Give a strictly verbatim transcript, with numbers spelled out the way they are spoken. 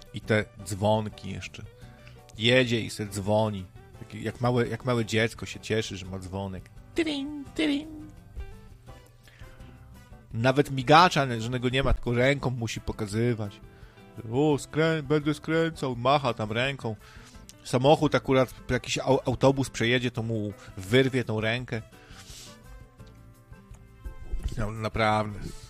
I te dzwonki jeszcze. Jedzie i se dzwoni. Jak, jak, małe, jak małe dziecko się cieszy, że ma dzwonek. Tyrin, tyrin. Nawet migacza żadnego nie ma, tylko ręką musi pokazywać. O, skrę... będę skręcał, macha tam ręką. Samochód akurat, jakiś autobus przejedzie, to mu wyrwie tą rękę. No, naprawdę.